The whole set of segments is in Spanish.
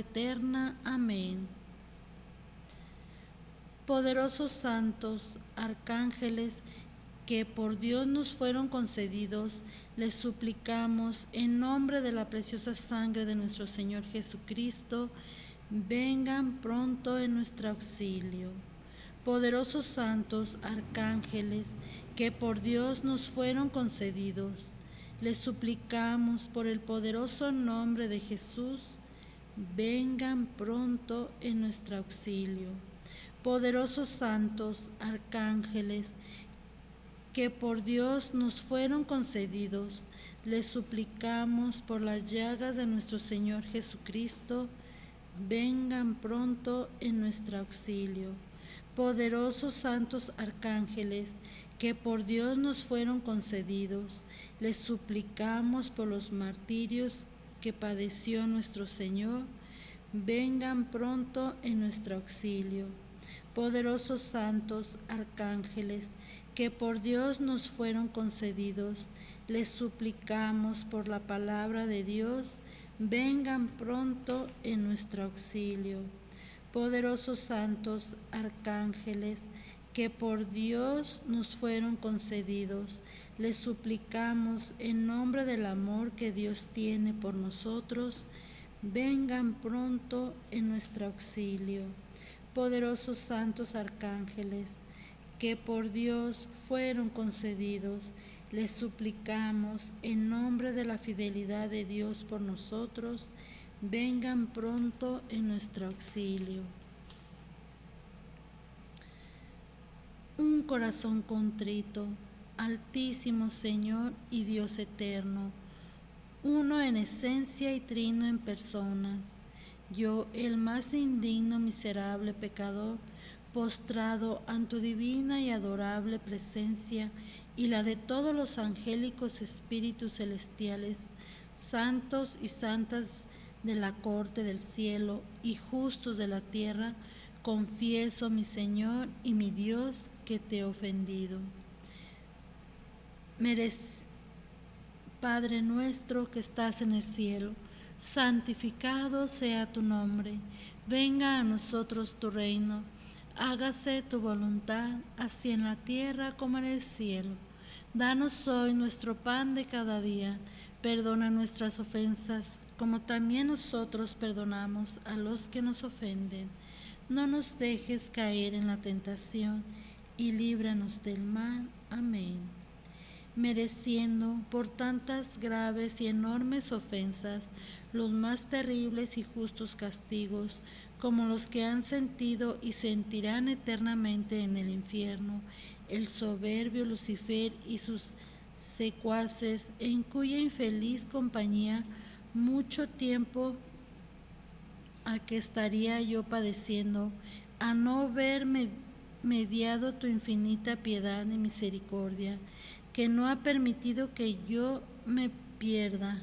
eterna. Amén. Poderosos santos, arcángeles, que por Dios nos fueron concedidos, les suplicamos en nombre de la preciosa sangre de nuestro Señor Jesucristo, vengan pronto en nuestro auxilio. Poderosos santos, arcángeles, que por Dios nos fueron concedidos, les suplicamos por el poderoso nombre de Jesús, vengan pronto en nuestro auxilio. Poderosos santos, arcángeles, que por Dios nos fueron concedidos, les suplicamos por las llagas de nuestro Señor Jesucristo, vengan pronto en nuestro auxilio. Poderosos santos arcángeles, que por Dios nos fueron concedidos, les suplicamos por los martirios que padeció nuestro Señor, vengan pronto en nuestro auxilio. Poderosos santos arcángeles, que por Dios nos fueron concedidos, les suplicamos por la palabra de Dios, vengan pronto en nuestro auxilio. Poderosos santos arcángeles, que por Dios nos fueron concedidos, les suplicamos en nombre del amor que Dios tiene por nosotros, vengan pronto en nuestro auxilio. Poderosos santos arcángeles, que por Dios fueron concedidos, les suplicamos en nombre de la fidelidad de Dios por nosotros, vengan pronto en nuestro auxilio. Un corazón contrito, Altísimo Señor y Dios eterno, uno en esencia y trino en personas, yo, el más indigno, miserable pecador, postrado ante tu divina y adorable presencia y la de todos los angélicos espíritus celestiales, santos y santas de la corte del cielo y justos de la tierra, confieso, mi Señor y mi Dios, que te he ofendido. Padre nuestro que estás en el cielo, santificado sea tu nombre, venga a nosotros tu reino, hágase tu voluntad, así en la tierra como en el cielo. Danos hoy nuestro pan de cada día, perdona nuestras ofensas, como también nosotros perdonamos a los que nos ofenden. No nos dejes caer en la tentación, y líbranos del mal. Amén. Mereciendo por tantas graves y enormes ofensas los más terribles y justos castigos, como los que han sentido y sentirán eternamente en el infierno el soberbio Lucifer y sus secuaces, en cuya infeliz compañía mucho tiempo a que estaría yo padeciendo, a no ver mediado tu infinita piedad y misericordia, que no ha permitido que yo me pierda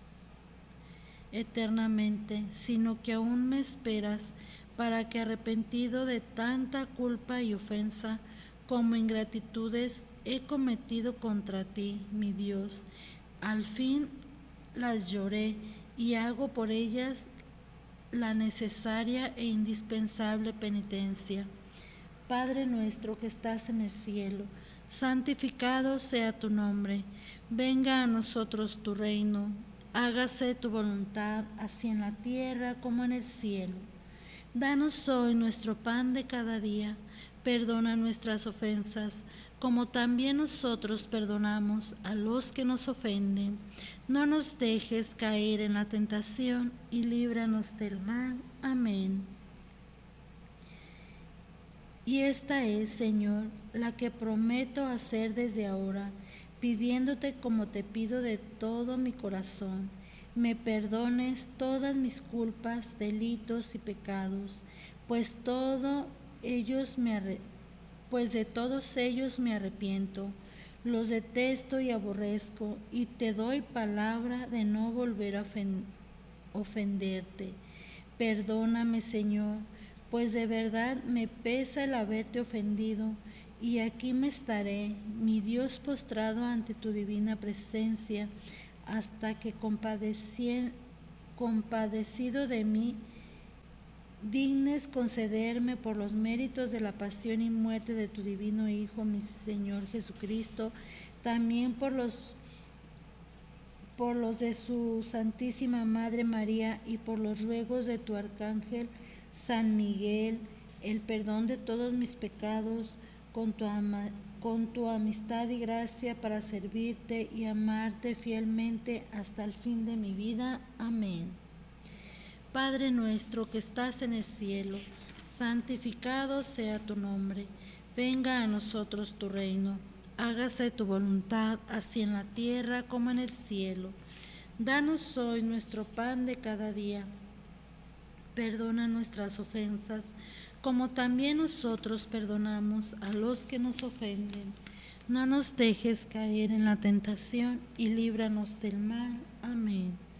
eternamente, sino que aún me esperas para que, arrepentido de tanta culpa y ofensa como ingratitudes he cometido contra ti, mi Dios, al fin las lloré y hago por ellas la necesaria e indispensable penitencia. Padre nuestro que estás en el cielo, santificado sea tu nombre, venga a nosotros tu reino, hágase tu voluntad, así en la tierra como en el cielo. Danos hoy nuestro pan de cada día, perdona nuestras ofensas, como también nosotros perdonamos a los que nos ofenden. No nos dejes caer en la tentación y líbranos del mal. Amén. Y esta es, Señor, la que prometo hacer desde ahora, pidiéndote como te pido de todo mi corazón, me perdones todas mis culpas, delitos y pecados, pues de todos ellos me arrepiento, los detesto y aborrezco, y te doy palabra de no volver a ofenderte. Perdóname, Señor, pues de verdad me pesa el haberte ofendido, y aquí me estaré, mi Dios, postrado ante tu divina presencia, hasta que compadecido de mí dignes concederme por los méritos de la pasión y muerte de tu divino Hijo, mi Señor Jesucristo, también por los de su Santísima Madre María y por los ruegos de tu Arcángel San Miguel, el perdón de todos mis pecados, con tu amistad y gracia para servirte y amarte fielmente hasta el fin de mi vida. Amén. Padre nuestro que estás en el cielo, santificado sea tu nombre. Venga a nosotros tu reino. Hágase tu voluntad, así en la tierra como en el cielo. Danos hoy nuestro pan de cada día. Perdona nuestras ofensas, como también nosotros perdonamos a los que nos ofenden. No nos dejes caer en la tentación y líbranos del mal. Amén.